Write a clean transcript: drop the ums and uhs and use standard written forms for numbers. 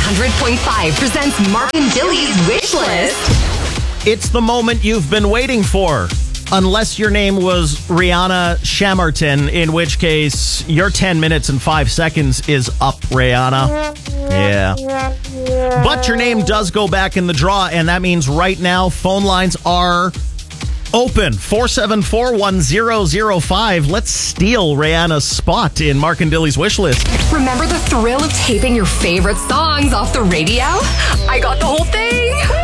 100.5 presents Mark and Billy's Wish List. It's the moment you've been waiting for. Unless your name was Rihanna Shamartin, in which case your 10 minutes and 5 seconds is up, Rihanna. Yeah. But your name does go back in the draw, and that means right now phone lines are open. 474-1005. Let's steal Rihanna's spot in Mark and Dilly's wish list. Remember the thrill of taping your favorite songs off the radio? I got the whole thing.